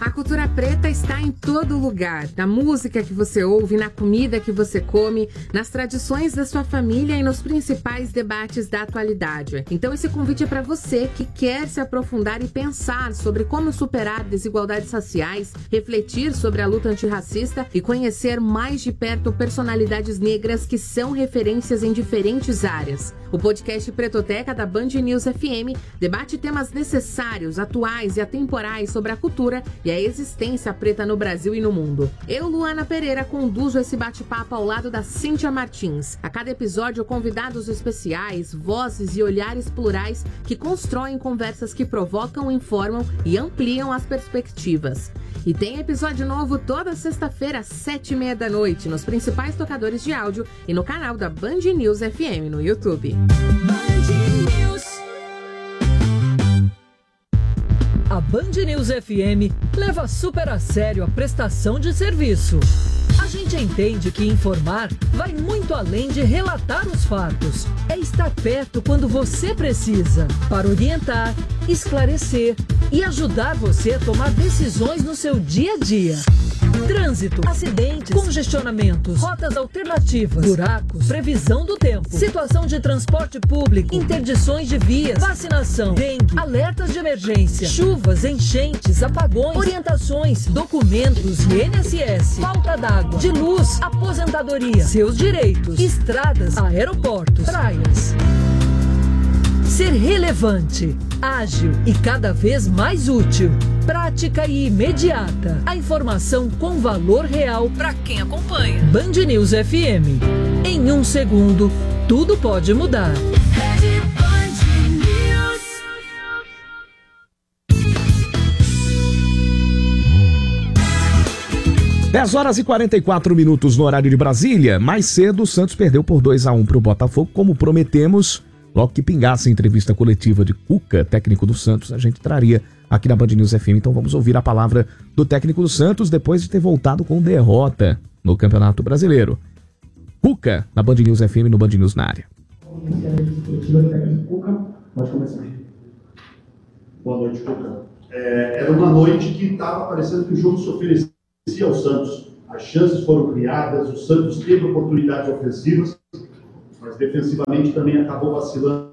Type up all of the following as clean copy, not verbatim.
A cultura preta está em todo lugar, na música que você ouve, na comida que você come, nas tradições da sua família e nos principais debates da atualidade. Então esse convite é para você que quer se aprofundar e pensar sobre como superar desigualdades raciais, refletir sobre a luta antirracista e conhecer mais de perto personalidades negras que são referências em diferentes áreas. O podcast Pretoteca da Band News FM debate temas necessários, atuais e atemporais sobre a cultura e a existência preta no Brasil e no mundo. Eu, Luana Pereira, conduzo esse bate-papo ao lado da Cíntia Martins. A cada episódio, convidados especiais, vozes e olhares plurais que constroem conversas que provocam, informam e ampliam as perspectivas. E tem episódio novo toda sexta-feira às 7h30 da noite, nos principais tocadores de áudio e no canal da Band News FM no YouTube. A Band News FM leva super a sério a prestação de serviço. A gente entende que informar vai muito além de relatar os fatos. É estar perto quando você precisa, para orientar, esclarecer e ajudar você a tomar decisões no seu dia a dia. Trânsito, acidentes, congestionamentos, rotas alternativas, buracos, previsão do tempo, situação de transporte público, interdições de vias, vacinação, dengue, alertas de emergência, chuvas, enchentes, apagões, orientações, documentos e INSS, falta d'água, de luz, aposentadoria, seus direitos, estradas, aeroportos, praias. Ser relevante, ágil e cada vez mais útil. Prática e imediata. A informação com valor real para quem acompanha. Band News FM. Em um segundo, tudo pode mudar. 10h44 no horário de Brasília. Mais cedo, o Santos perdeu por 2-1 para o Botafogo, como prometemos. Logo que pingasse a entrevista coletiva de Cuca, técnico do Santos, a gente traria aqui na Band News FM. Então vamos ouvir a palavra do técnico do Santos depois de ter voltado com derrota no Campeonato Brasileiro. Cuca, na Band News FM, no Band News na área. Boa noite, Cuca. Era uma noite que estava parecendo que o jogo se oferecia ao Santos. As chances foram criadas, o Santos teve oportunidades ofensivas, mas defensivamente também acabou vacilando.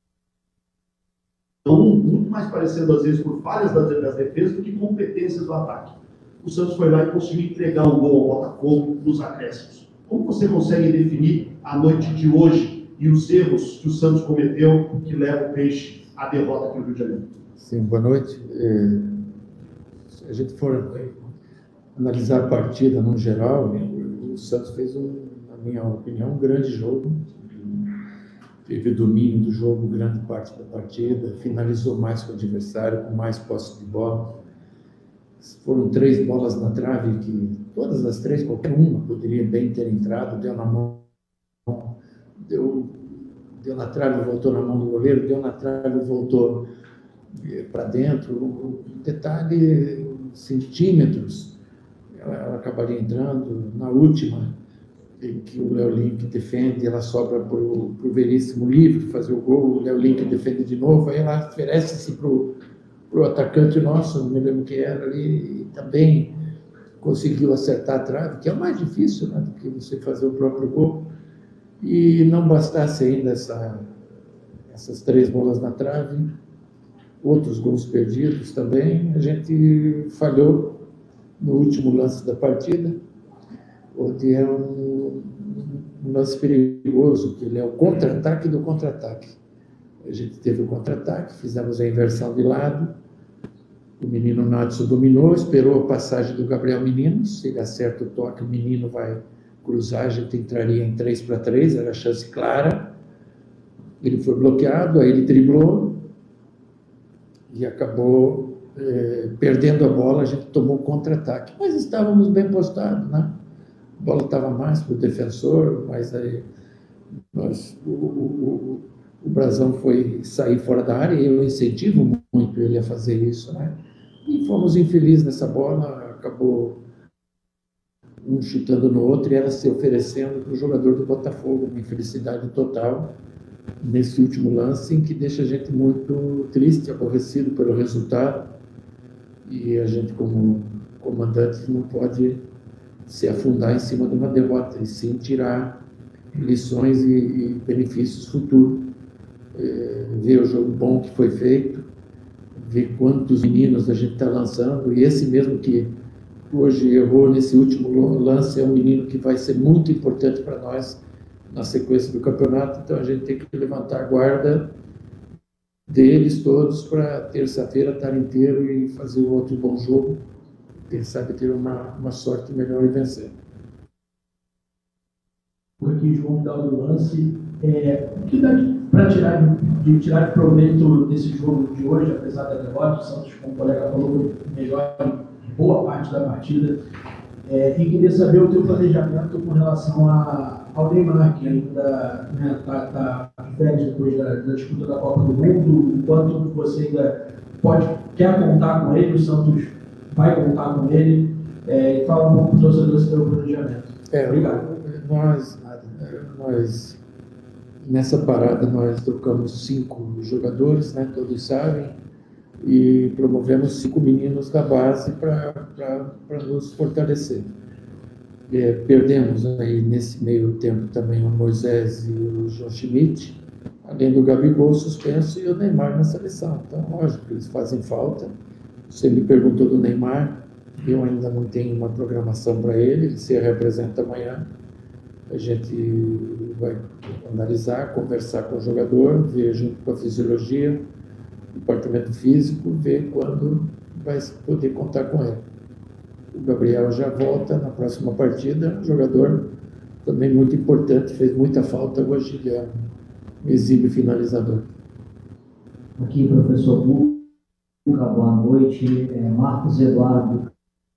Muito mais parecendo, às vezes, por falhas das defesas do que competências do ataque. O Santos foi lá e conseguiu entregar um gol ao Botafogo nos acréscimos. Como você consegue definir a noite de hoje e os erros que o Santos cometeu que levam o Peixe à derrota aqui no Rio de Janeiro? Sim, boa noite. Se a gente for analisar a partida no geral, o Santos fez, na minha opinião, um grande jogo. Teve domínio do jogo grande parte da partida, finalizou mais que o adversário, com mais posse de bola. Foram 3 bolas na trave, que todas as 3, qualquer uma poderia bem ter entrado, deu na mão, deu na trave, voltou na mão do goleiro, deu na trave, voltou para dentro. Um detalhe, centímetros, ela acabaria entrando. Na última, que o Léo Link defende, ela sobra para o Veríssimo livre fazer o gol, o Léo Link defende de novo, aí ela oferece-se para o atacante nosso, não me lembro quem era ali, e também conseguiu acertar a trave, que é o mais difícil, né, do que você fazer o próprio gol. E não bastasse ainda essas 3 bolas na trave, outros gols perdidos também, a gente falhou no último lance da partida, onde é um lance perigoso, que ele é o contra-ataque do contra-ataque. A gente teve o contra-ataque, fizemos a inversão de lado, o menino Natson dominou, esperou a passagem do Gabriel Menino, se ele acerta o toque, o menino vai cruzar, a gente entraria em 3-3, era a chance clara. Ele foi bloqueado, aí ele driblou e acabou perdendo a bola, a gente tomou contra-ataque. Mas estávamos bem postados, né? A bola estava mais para o defensor, mas aí o Brasão foi sair fora da área e eu incentivo muito ele a fazer isso, né? E fomos infelizes nessa bola, acabou um chutando no outro e ela se oferecendo para o jogador do Botafogo, uma infelicidade total nesse último lance, em que deixa a gente muito triste, aborrecido pelo resultado. e a gente, como comandante, não pode se afundar em cima de uma derrota, e sim tirar lições e benefícios futuros. Ver o jogo bom que foi feito, ver quantos meninos a gente está lançando, e esse mesmo que hoje errou nesse último lance é um menino que vai ser muito importante para nós na sequência do campeonato. Então a gente tem que levantar a guarda deles todos para terça-feira estar inteiro e fazer um outro bom jogo, quem sabe ter uma sorte melhor e vencer. Porque João dá o lance, o que dá para tirar de proveito desse jogo de hoje, apesar da derrota? O Santos, como o colega falou, melhor em boa parte da partida, e queria saber o teu planejamento com relação ao Neymar, que ainda está de férias depois da disputa da Copa do Mundo, o quanto você ainda quer contar com ele, o Santos vai contar com ele, e fala um pouco para o torcedor sobre o teu planejamento. Obrigado. Nós, nessa parada, nós trocamos 5 jogadores, né, todos sabem, e promovemos 5 meninos da base para nos fortalecer. Perdemos aí nesse meio tempo também o Moisés e o João Schmidt, além do Gabigol suspenso e o Neymar na seleção. Então, lógico que eles fazem falta. Você me perguntou do Neymar, eu ainda não tenho uma programação para ele se representa amanhã. A gente vai analisar, conversar com o jogador, ver junto com a fisiologia, departamento físico, ver quando vai poder contar com ele. O Gabriel já volta na próxima partida, jogador também muito importante, fez muita falta hoje, ele é um exímio finalizador. Aqui, professor Buca, boa noite. Marcos Eduardo.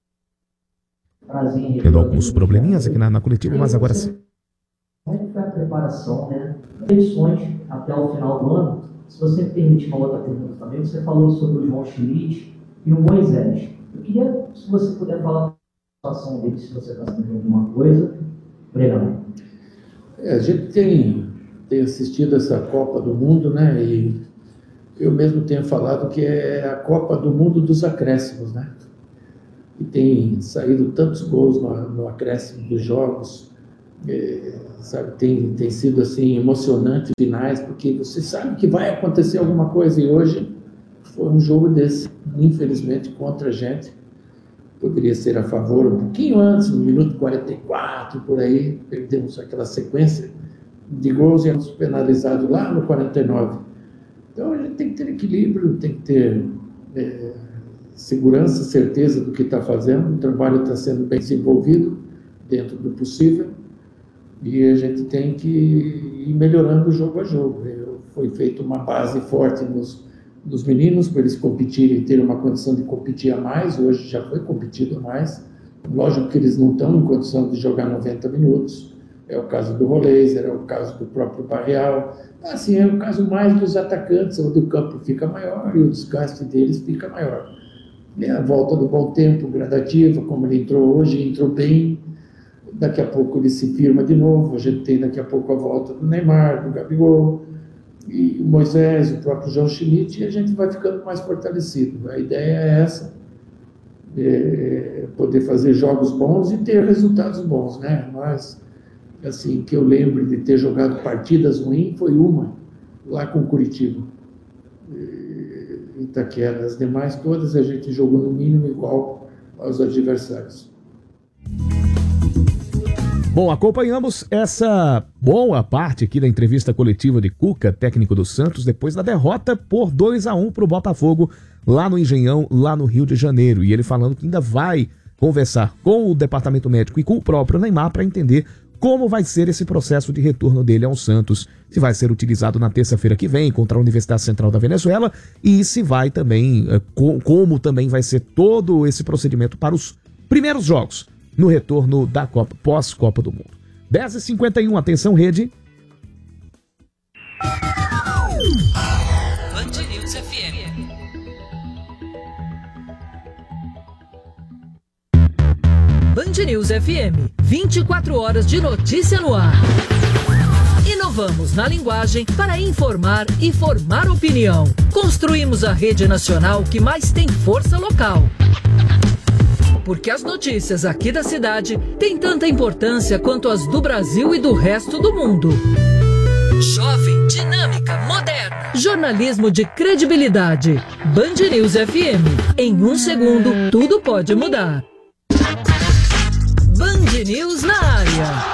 Prazer. Tendo alguns probleminhas aqui na coletiva, mas agora sim. Como é que foi a preparação, né? Edições até o final do ano. Se você me permitir uma outra pergunta também, você falou sobre o João Schmidt e o Moisés. Eu queria, se você puder falar a situação dele, se você está sabendo alguma coisa. Obrigado. A gente tem assistido essa Copa do Mundo, né? E eu mesmo tenho falado que é a Copa do Mundo dos acréscimos, né? E tem saído tantos gols no acréscimo dos jogos, sabe? Tem sido assim emocionante finais, porque você sabe que vai acontecer alguma coisa, e hoje foi um jogo desse, infelizmente, contra a gente. Poderia ser a favor um pouquinho antes, no minuto 44, por aí, perdemos aquela sequência de gols e fomos penalizados lá no 49. Então a gente tem que ter equilíbrio, tem que ter segurança, certeza do que está fazendo. O trabalho está sendo bem desenvolvido dentro do possível e a gente tem que ir melhorando jogo a jogo. Foi feita uma base forte nos meninos para eles competirem, terem uma condição de competir a mais. Hoje já foi competido a mais. Lógico que eles não estão em condição de jogar 90 minutos. É o caso do Roleiser, é o caso do próprio Barreal. Assim, é o caso mais dos atacantes, onde o campo fica maior e o desgaste deles fica maior. A volta do bom tempo, gradativa, como ele entrou hoje, entrou bem. Daqui a pouco ele se firma de novo. A gente tem daqui a pouco a volta do Neymar, do Gabigol, e o Moisés, o próprio João Schmidt, e a gente vai ficando mais fortalecido. A ideia é essa, poder fazer jogos bons e ter resultados bons, né? Mas, assim, que eu lembro de ter jogado partidas ruins foi uma, lá com o Curitiba. Itaquera. As demais todas a gente jogou no mínimo igual aos adversários. Bom, acompanhamos essa boa parte aqui da entrevista coletiva de Cuca, técnico do Santos, depois da derrota por 2-1 para o Botafogo, lá no Engenhão, lá no Rio de Janeiro. E ele falando que ainda vai conversar com o departamento médico e com o próprio Neymar para entender como vai ser esse processo de retorno dele ao Santos, se vai ser utilizado na terça-feira que vem contra a Universidade Central da Venezuela e se vai também, como também vai ser todo esse procedimento para os primeiros jogos no retorno da Copa, pós-Copa do Mundo. 10h51, atenção rede. Band News FM. Band News FM, 24 horas de notícia no ar. Inovação. Inovamos na linguagem para informar e formar opinião. Construímos a rede nacional que mais tem força local. Porque as notícias aqui da cidade têm tanta importância quanto as do Brasil e do resto do mundo. Jovem, dinâmica, moderna. Jornalismo de credibilidade. Band News FM. Em 1 segundo, tudo pode mudar. Band News na área.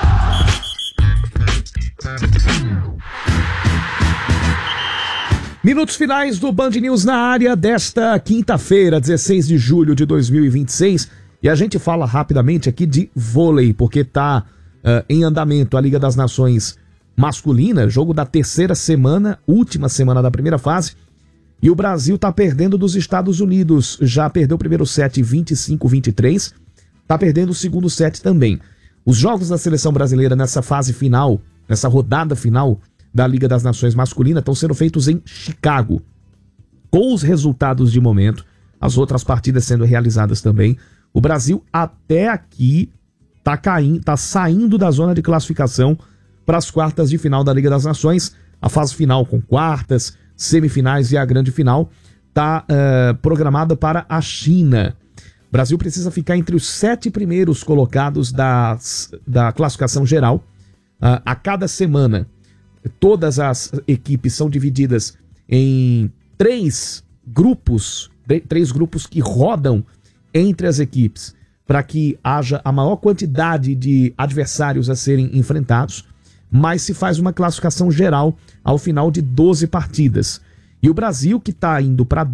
Minutos finais do Band News na área desta quinta-feira, 16 de julho de 2026. E a gente fala rapidamente aqui de vôlei, porque está em andamento a Liga das Nações masculina, jogo da terceira semana, última semana da primeira fase. E o Brasil está perdendo dos Estados Unidos. Já perdeu o primeiro set 25-23. Está perdendo o segundo set também. Os jogos da seleção brasileira nessa fase final, nessa rodada final da Liga das Nações masculina, estão sendo feitos em Chicago. Com os resultados de momento, as outras partidas sendo realizadas também, o Brasil até aqui está saindo da zona de classificação para as quartas de final da Liga das Nações. A fase final com quartas, semifinais e a grande final está programada para a China. O Brasil precisa ficar entre os 7 primeiros colocados da classificação geral. A cada semana, todas as equipes são divididas em 3 grupos que rodam entre as equipes para que haja a maior quantidade de adversários a serem enfrentados, mas se faz uma classificação geral ao final de 12 partidas. E o Brasil, que está indo para o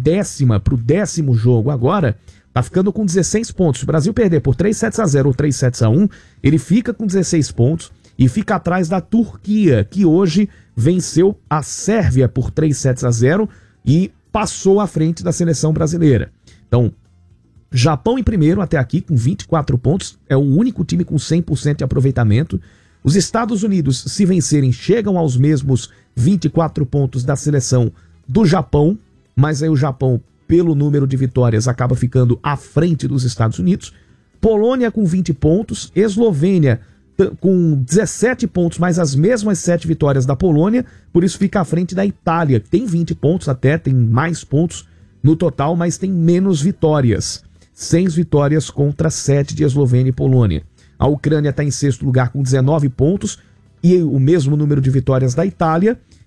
10º jogo agora, está ficando com 16 pontos. Se o Brasil perder por 3-0 ou 3-1, ele fica com 16 pontos e fica atrás da Turquia, que hoje venceu a Sérvia por 3-0 e passou à frente da seleção brasileira. Então, Japão em primeiro até aqui com 24 pontos, é o único time com 100% de aproveitamento. Os Estados Unidos, se vencerem, chegam aos mesmos 24 pontos da seleção do Japão, mas aí o Japão, pelo número de vitórias, acaba ficando à frente dos Estados Unidos. Polônia com 20 pontos, Eslovênia com 17 pontos, mas as mesmas 7 vitórias da Polônia, por isso fica à frente da Itália, que tem 20 pontos até, tem mais pontos no total, mas tem menos vitórias. 6 vitórias contra 7 de Eslovênia e Polônia. A Ucrânia está em 6º lugar com 19 pontos e o mesmo número de vitórias da Itália.